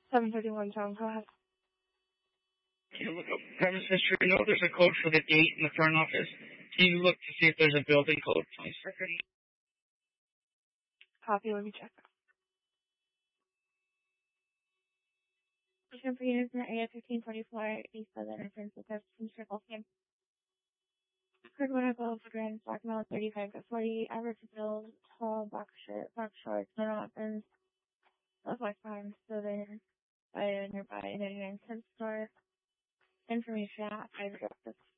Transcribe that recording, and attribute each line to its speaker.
Speaker 1: 731 John, go ahead.
Speaker 2: Can you look up premise history? I know there's a code for the gate in the front office. Can you look to see if there's a building code, please?
Speaker 1: Copy, let me check. Question for units in area 1544, east of the entrance of the Circle Camp. Code 1 for Grand Black Male 35 to 40, average build, tall, black shorts, no weapons, left black arms, clothing, by a nearby 99 cent store. Information at 5 directions.